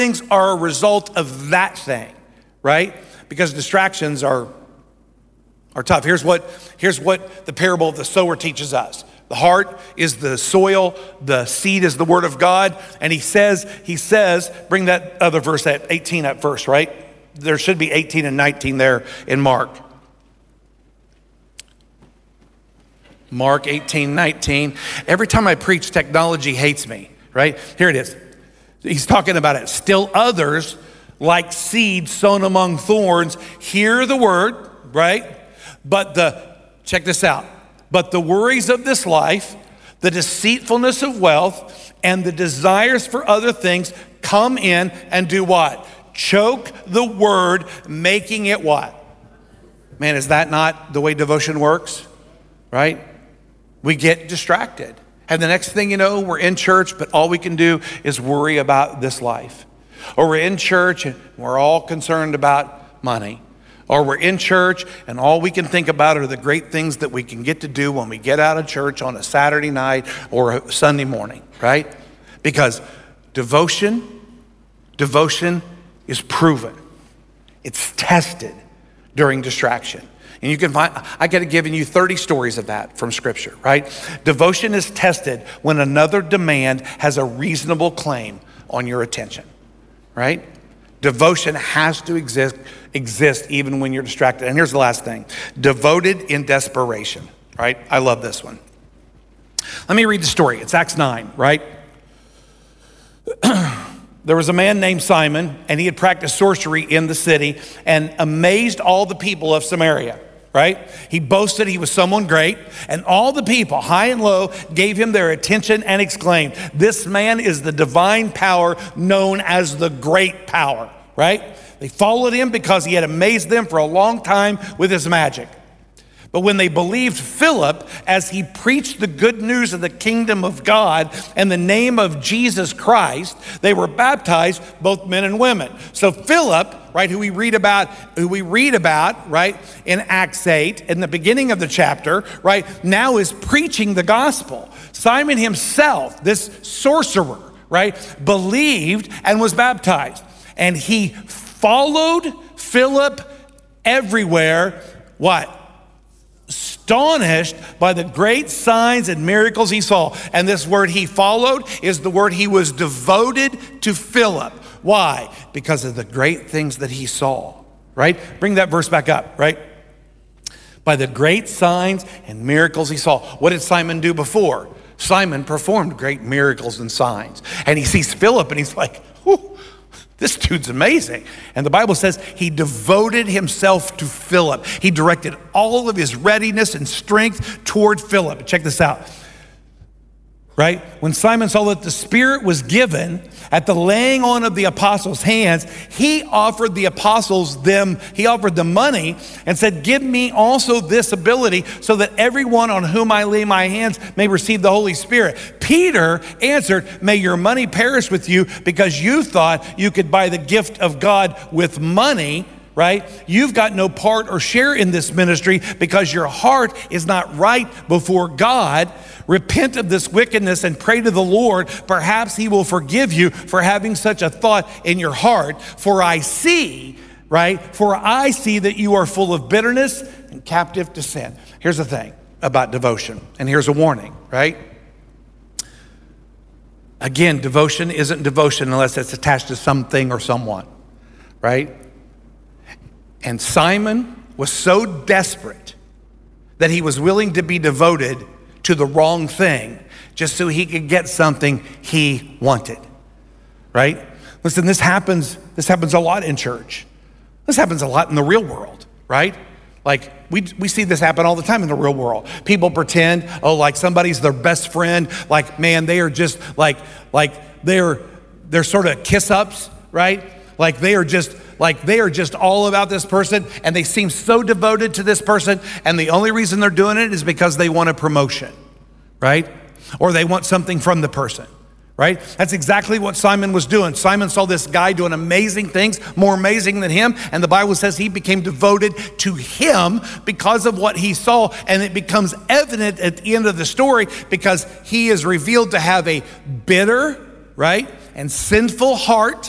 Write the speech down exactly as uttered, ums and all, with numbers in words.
things are a result of that thing, right? Because distractions are, are tough. Here's what, here's what the parable of the sower teaches us. The heart is the soil, the seed is the word of God. And he says, he says, bring that other verse at eighteen up first, right? There should be eighteen and nineteen there in Mark. Mark eighteen, nineteen. Every time I preach, technology hates me, right? Here it is. He's talking about it. Still others, like seed sown among thorns, hear the word, right? But the, check this out. But the worries of this life, the deceitfulness of wealth, and the desires for other things come in and do what? Choke the word, making it what? Man, is that not the way devotion works? Right? We get distracted. And the next thing you know, we're in church, but all we can do is worry about this life. Or we're in church and we're all concerned about money. Or we're in church and all we can think about are the great things that we can get to do when we get out of church on a Saturday night or a Sunday morning, right? Because devotion, devotion is proven. It's tested during distraction. And you can find, I could have given you thirty stories of that from scripture, right? Devotion is tested when another demand has a reasonable claim on your attention, right? Devotion has to exist, exist even when you're distracted. And here's the last thing, devoted in desperation, right? I love this one. Let me read the story. It's Acts nine, right? There was a man named Simon, and he had practiced sorcery in the city and amazed all the people of Samaria, right? He boasted he was someone great, and all the people, high and low, gave him their attention and exclaimed, this man is the divine power known as the great power, right? They followed him because he had amazed them for a long time with his magic. But when they believed Philip as he preached the good news of the kingdom of God and the name of Jesus Christ, they were baptized, both men and women. So Philip, right, who we read about, who we read about, right, in Acts eight, in the beginning of the chapter, right, now is preaching the gospel. Simon himself, this sorcerer, right, believed and was baptized. And he followed Philip everywhere, what? Astonished by the great signs and miracles he saw. And this word he followed is the word he was devoted to Philip. Why? Because of the great things that he saw, right? Bring that verse back up, right? By the great signs and miracles he saw. What did Simon do before? Simon performed great miracles and signs. And he sees Philip and he's like, whew, this dude's amazing. And the Bible says he devoted himself to Philip. He directed all of his readiness and strength toward Philip. Check this out, right? When Simon saw that the Spirit was given at the laying on of the apostles' hands, he offered the apostles them, he offered them money and said, give me also this ability so that everyone on whom I lay my hands may receive the Holy Spirit. Peter answered, may your money perish with you because you thought you could buy the gift of God with money, right? You've got no part or share in this ministry because your heart is not right before God. Repent of this wickedness and pray to the Lord. Perhaps he will forgive you for having such a thought in your heart. For I see, right? For I see that you are full of bitterness and captive to sin. Here's the thing about devotion, and here's a warning, right? Again, devotion isn't devotion unless it's attached to something or someone, right? And Simon was so desperate that he was willing to be devoted to the wrong thing just so he could get something he wanted, right? Listen, this happens, this happens a lot in church. This happens a lot in the real world, right? Like we we see this happen all the time in the real world. People pretend, oh, like somebody's their best friend. Like, man, they are just like, like they're, they're sort of kiss-ups, right? Like they are just, like they are just all about this person and they seem so devoted to this person and the only reason they're doing it is because they want a promotion, right? Or they want something from the person, right? That's exactly what Simon was doing. Simon saw this guy doing amazing things, more amazing than him, and the Bible says he became devoted to him because of what he saw, and it becomes evident at the end of the story because he is revealed to have a bitter, right, and sinful heart,